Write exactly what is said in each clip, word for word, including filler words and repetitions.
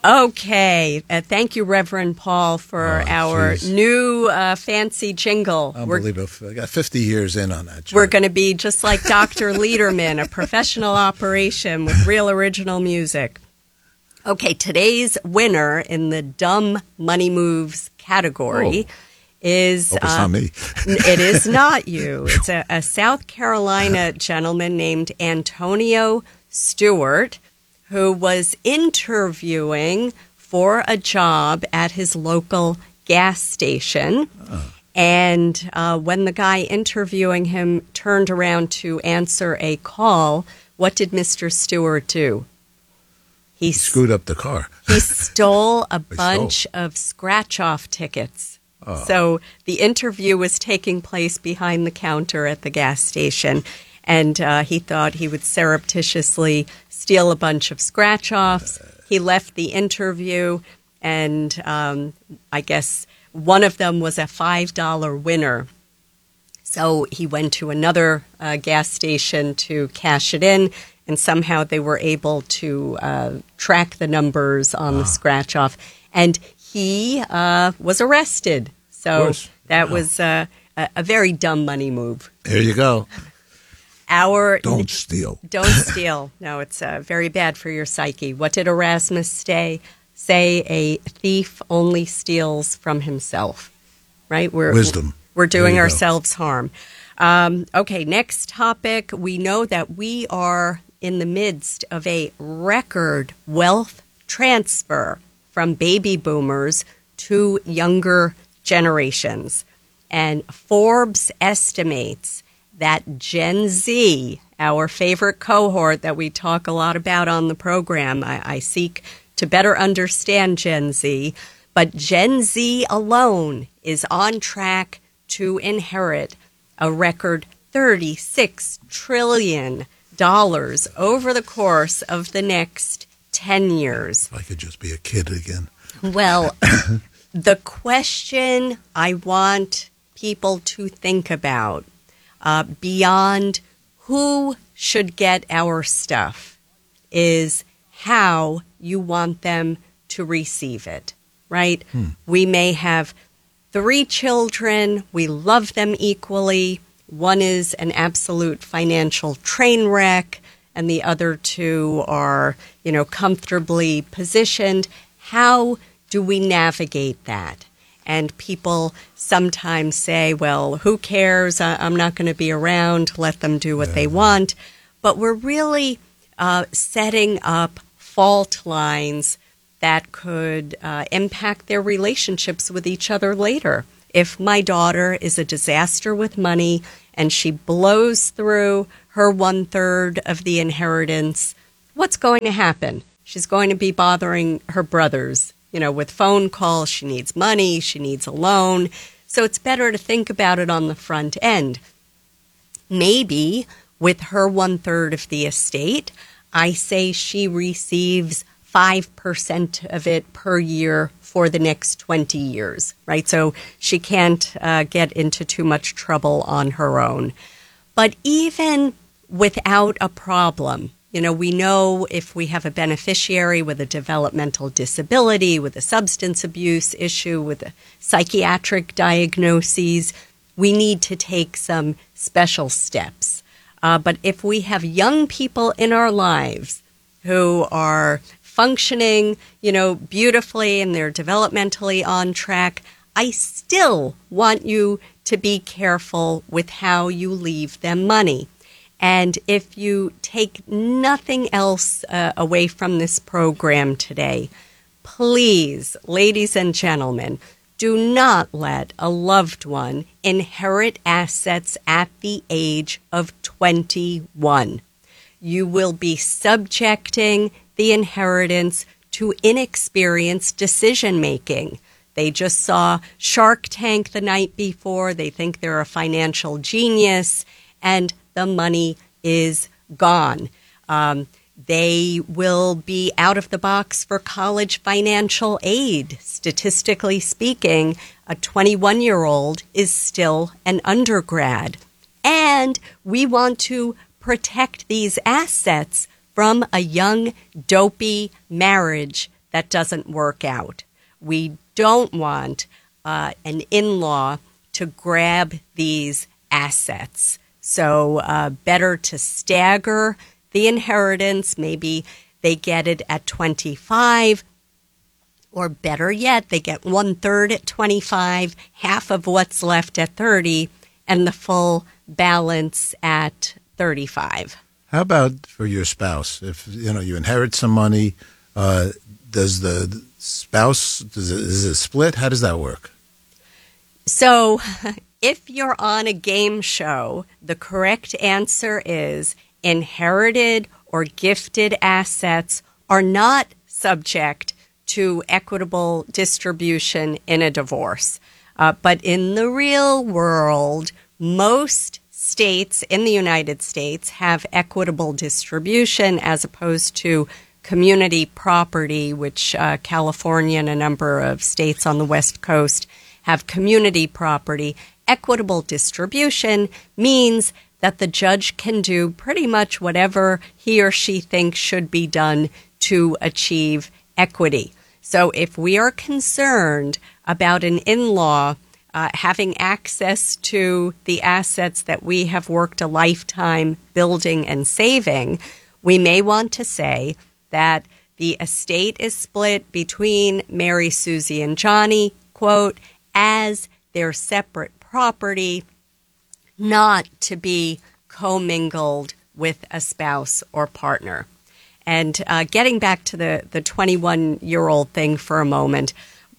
Okay. Uh, thank you, Reverend Paul, for Oh, our geez. new uh, fancy jingle. We're, Unbelievable. I got fifty years in on that. we're Chart. going to be just like Doctor Lederman, a professional operation with real original music. Okay, today's winner in the Dumb Money Moves category Oh. is... Hope it's uh, not me. It is not you. It's a, a South Carolina gentleman named Antonio Stewart, who was interviewing for a job at his local gas station. Oh. And uh, when the guy interviewing him turned around to answer a call, what did Mister Stewart do? He, He screwed up the car. he stole a He bunch of scratch-off tickets. Oh. So the interview was taking place behind the counter at the gas station, and uh, he thought he would surreptitiously steal a bunch of scratch-offs. He left the interview, and um, I guess one of them was a five dollar winner. So he went to another uh, gas station to cash it in, and somehow they were able to uh, track the numbers on the scratch-off. And he uh, was arrested. So course. that Wow. was uh, a, a very dumb money move. There you go. Our Don't steal. Don't steal. No, it's uh, very bad for your psyche. What did Erasmus say? Say a thief only steals from himself. Right? We're, Wisdom. We're doing There you go. ourselves harm. Um, okay, next topic. We know that we are in the midst of a record wealth transfer from baby boomers to younger generations. And Forbes estimates that Gen Z, our favorite cohort that we talk a lot about on the program, I, I seek to better understand Gen Z, but Gen Z alone is on track to inherit a record thirty-six trillion dollars over the course of the next ten years. If I could just be a kid again. Well, the question I want people to think about uh, beyond who should get our stuff is how you want them to receive it, right? Hmm. We may have three children. We love them equally. One is an absolute financial train wreck, and the other two are, you know, comfortably positioned. How do we navigate that? And people sometimes say, well, who cares? I- I'm not going to be around. Let them do what Yeah. they want. But we're really uh, setting up fault lines that could uh, impact their relationships with each other later. If my daughter is a disaster with money and she blows through her one-third of the inheritance, what's going to happen? She's going to be bothering her brothers, you know, with phone calls. She needs money. She needs a loan. So it's better to think about it on the front end. Maybe with her one-third of the estate, I say she receives five percent of it per year for the next twenty years, right? So she can't uh, get into too much trouble on her own. But even without a problem, you know, we know if we have a beneficiary with a developmental disability, with a substance abuse issue, with a psychiatric diagnoses, we need to take some special steps. Uh, but if we have young people in our lives who are functioning, you know, beautifully and they're developmentally on track, I still want you to be careful with how you leave them money. And if you take nothing else uh, away from this program today, please, ladies and gentlemen, do not let a loved one inherit assets at the age of twenty-one. You will be subjecting the inheritance to inexperienced decision-making. They just saw Shark Tank the night before. They think they're a financial genius, and the money is gone. Um, they will be out of the box for college financial aid. Statistically speaking, a twenty-one-year-old is still an undergrad. And we want to protect these assets from a young, dopey marriage that doesn't work out. We don't want uh, an in-law to grab these assets. So uh, better to stagger the inheritance. Maybe they get it at twenty-five, or better yet, they get one-third at twenty-five, half of what's left at thirty, and the full balance at thirty-five. How about for your spouse? If you know you inherit some money, uh, does the spouse does it, is it split? How does that work? So, if you're on a game show, the correct answer is inherited or gifted assets are not subject to equitable distribution in a divorce. Uh, but in the real world, most states in the United States have equitable distribution as opposed to community property, which uh, California and a number of states on the West Coast have community property. Equitable distribution means that the judge can do pretty much whatever he or she thinks should be done to achieve equity. So if we are concerned about an in-law uh, having access to the assets that we have worked a lifetime building and saving, we may want to say that the estate is split between Mary, Susie, and Johnny, quote, as their separate property, not to be commingled with a spouse or partner. And uh, getting back to the, the twenty-one-year-old thing for a moment,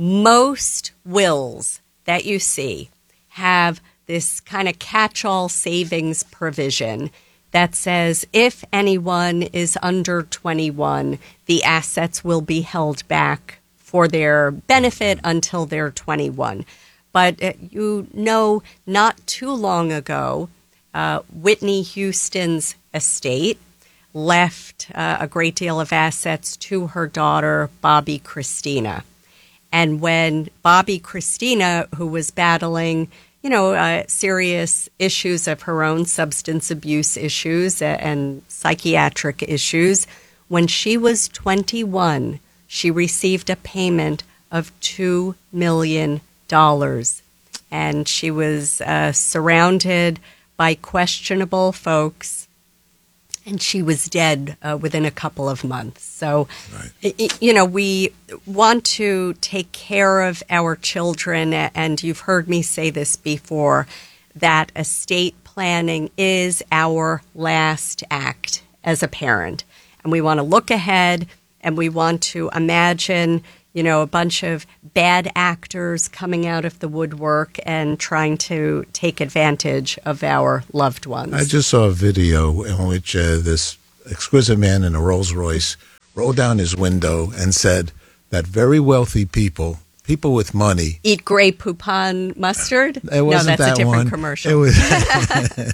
most wills that you see have this kind of catch-all savings provision that says if anyone is under twenty-one, the assets will be held back for their benefit until they're twenty-one. But uh, you know, not too long ago, uh, Whitney Houston's estate left uh, a great deal of assets to her daughter, Bobby Christina. And when Bobby Christina, who was battling, you know, uh, serious issues of her own, substance abuse issues and psychiatric issues, when she was twenty-one, she received a payment of two million dollars. And she was uh, surrounded by questionable folks, and she was dead uh, within a couple of months. So, right. y- you know, we want to take care of our children, and you've heard me say this before, that estate planning is our last act as a parent. And we want to look ahead, and we want to imagine, you know, a bunch of bad actors coming out of the woodwork and trying to take advantage of our loved ones. I just saw a video in which uh, this exquisite man in a Rolls Royce rolled down his window and said that very wealthy people, people with money, eat Grey Poupon mustard. It wasn't no, that's that a different one. commercial. It was.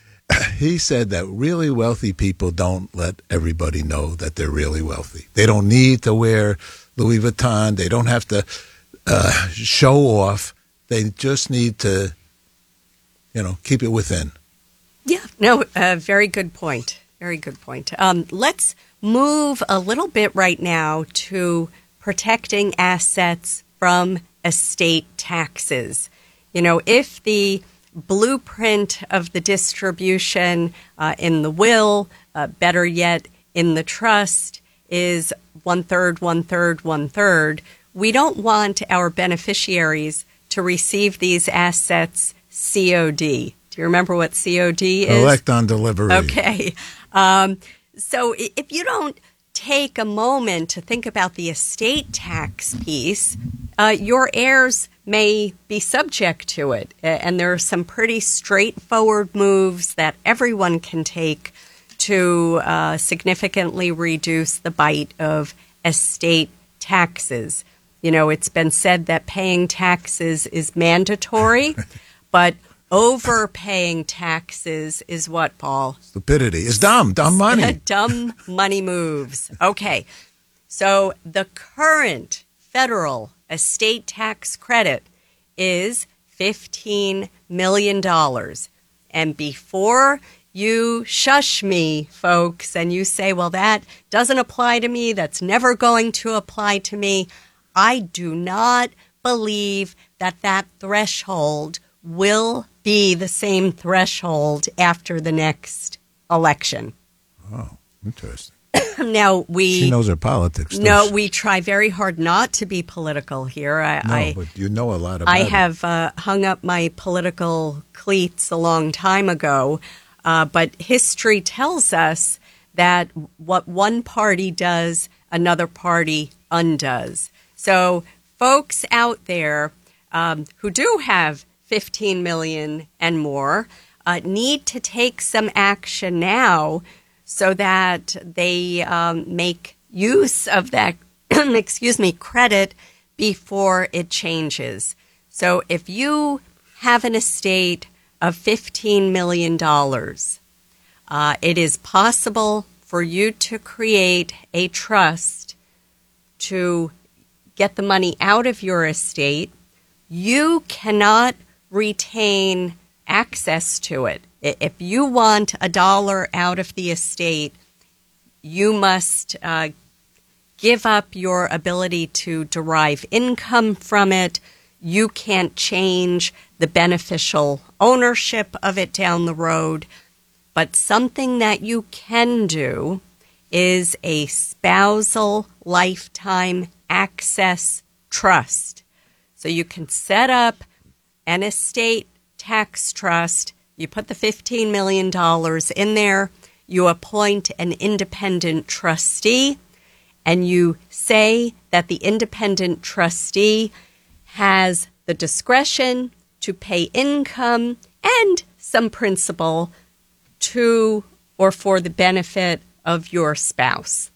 He said that really wealthy people don't let everybody know that they're really wealthy. They don't need to wear Louis Vuitton. They don't have to uh, show off. They just need to, you know, keep it within. Yeah, no, uh, very good point. Very good point. Um, let's move a little bit right now to protecting assets from estate taxes. You know, if the blueprint of the distribution uh, in the will, uh, better yet, in the trust, is one-third, one-third, one-third, we don't want our beneficiaries to receive these assets C O D. Do you remember what C O D is? Elect on delivery. Okay. Um, so if you don't take a moment to think about the estate tax piece, uh, your heirs may be subject to it. And there are some pretty straightforward moves that everyone can take to uh, significantly reduce the bite of estate taxes. You know, it's been said that paying taxes is mandatory, but overpaying taxes is what, Paul? Stupidity. It's dumb. Dumb money. Dumb money moves. Okay. So the current federal estate tax credit is fifteen million dollars. And before you shush me, folks, and you say, well, that doesn't apply to me, that's never going to apply to me, I do not believe that that threshold will be the same threshold after the next election. Oh, interesting. Now, we... She knows her politics. No, she? we try very hard not to be political here. I, no, I, but you know a lot about I it. have uh, hung up my political cleats a long time ago, uh, but history tells us that what one party does, another party undoes. So folks out there um, who do have fifteen million dollars and more uh, need to take some action now so that they um, make use of that, excuse me, credit before it changes. So if you have an estate of fifteen million dollars, uh, it is possible for you to create a trust to get the money out of your estate. You cannot retain access to it. If you want a dollar out of the estate, you must uh, give up your ability to derive income from it. You can't change the beneficial ownership of it down the road. But something that you can do is a spousal lifetime access trust. So you can set up an estate tax trust. You put the fifteen million dollars in there. You appoint an independent trustee, and you say that the independent trustee has the discretion to pay income and some principal to or for the benefit of your spouse.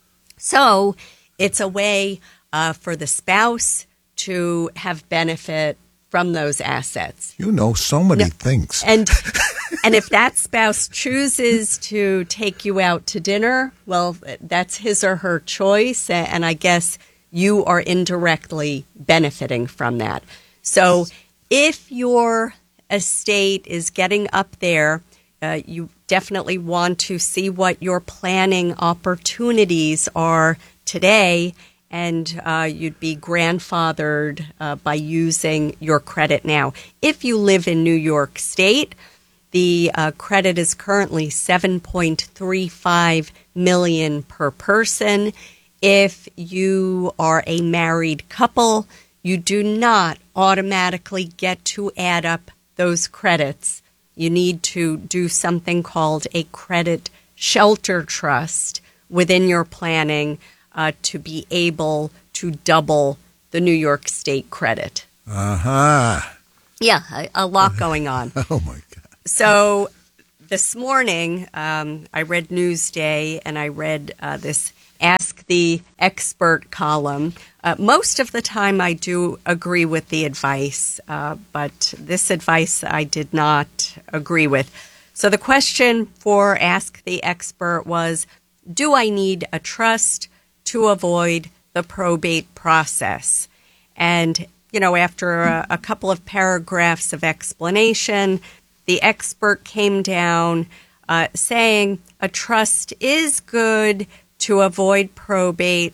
So it's a way uh, for the spouse to have benefit from those assets. You know so many no, things. And and if that spouse chooses to take you out to dinner, well, that's his or her choice, and I guess you are indirectly benefiting from that. So if your estate is getting up there, uh, you definitely want to see what your planning opportunities are today, and uh, you'd be grandfathered uh, by using your credit now. If you live in New York State, the uh, credit is currently seven point three five million dollars per person. If you are a married couple, you do not automatically get to add up those credits. You need to do something called a credit shelter trust within your planning uh, to be able to double the New York State credit. Uh-huh. Yeah, a, a lot going on. Oh, my God. So this morning, um, I read Newsday, and I read uh, this Ask the Expert column. Uh, most of the time I do agree with the advice, uh, but this advice I did not agree with. So the question for Ask the Expert was, do I need a trust to avoid the probate process? And, you know, after a, a couple of paragraphs of explanation, the expert came down uh, saying a trust is good to avoid probate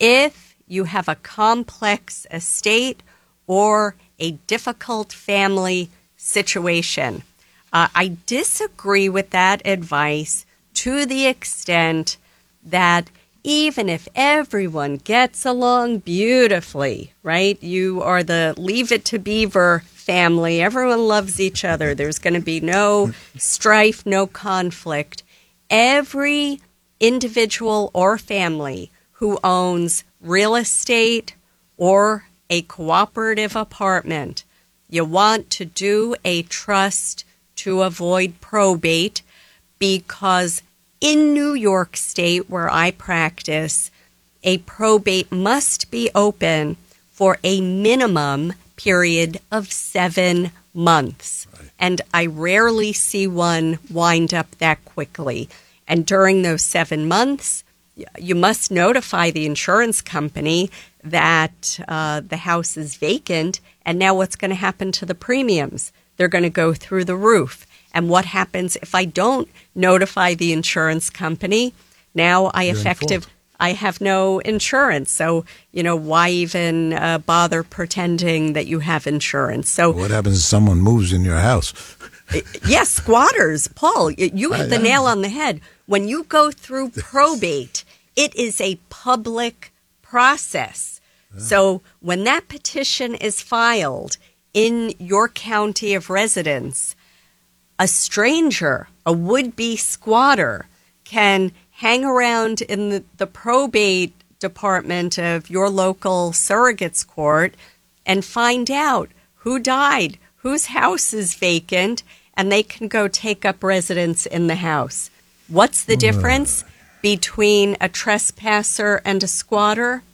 if you have a complex estate or a difficult family situation. Uh, I disagree with that advice to the extent that even if everyone gets along beautifully, right? You are the Leave It to Beaver family. Everyone loves each other. There's going to be no strife, no conflict. Every individual or family who owns real estate or a cooperative apartment, you want to do a trust to avoid probate, because in New York State, where I practice, a probate must be open for a minimum period of seven months. Right. And I rarely see one wind up that quickly. And during those seven months, you must notify the insurance company that uh, the house is vacant, and now what's going to happen to the premiums? They're going to go through the roof. And what happens if I don't notify the insurance company? Now I You're in effective. fault. I have no insurance. So, you know, why even uh, bother pretending that you have insurance? So, What happens if someone moves in your house? yes, squatters. Paul, y- you hit the I- nail on the head. When you go through probate, it is a public process. So when that petition is filed in your county of residence, a stranger, a would-be squatter, can hang around in the, the probate department of your local surrogates court and find out who died, whose house is vacant, and they can go take up residence in the house. What's the difference between a trespasser and a squatter?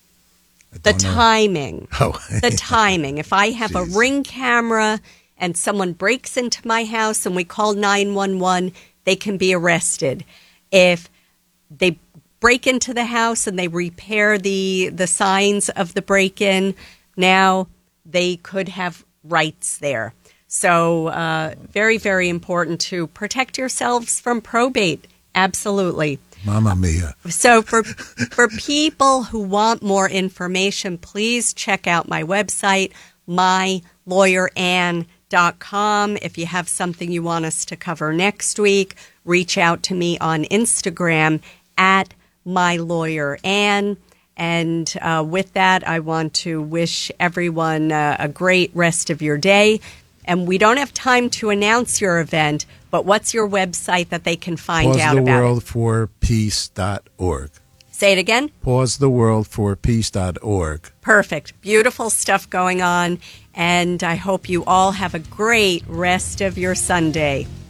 I The don't know. timing. Oh. The timing. If I have a Jeez. Ring camera and someone breaks into my house and we call nine one one, they can be arrested. If they break into the house and they repair the, the signs of the break-in, now they could have rights there. So uh, very, very important to protect yourselves from probate. Absolutely. Mamma mia. So for for people who want more information, please check out my website, my lawyer ann dot com. If you have something you want us to cover next week, reach out to me on Instagram at mylawyerann. And uh, with that, I want to wish everyone uh, a great rest of your day. And we don't have time to announce your event, but what's your website that they can find Pause out the about world it? for peace dot org. Say it again. Pause the world for peace dot org. Perfect. Beautiful stuff going on. And I hope you all have a great rest of your Sunday.